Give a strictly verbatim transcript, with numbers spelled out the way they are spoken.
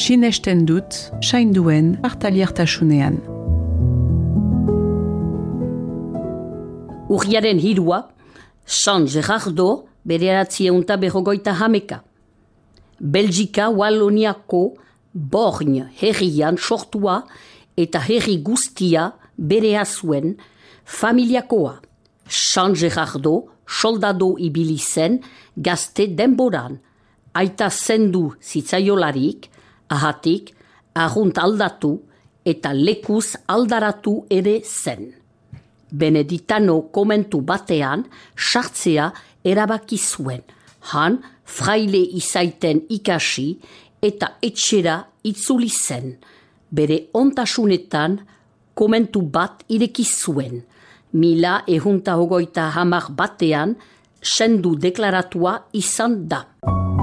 sinesten dut sainduen partaliertasunean. Urriaren hirua, San Gerardo bederatziehunta berrogoita hameka. Belgika Walloniako Borgne herrian sortua eta herri guztia berea zuen familiakoa. San Gerardo soldado ibili zen gazte denboran. Aita zendu zitzaiolarik, ahatik, arrunt aldatu eta lekuz aldaratu ere zen. Beneditano komentu batean sartzea erabaki zuen. Han, fraile izaiten ikasi eta etxera itzuli zen. Bere ontasunetan komentu bat ireki zuen. Mila ehunta hogeita hamar batean sendu deklaratua izan da.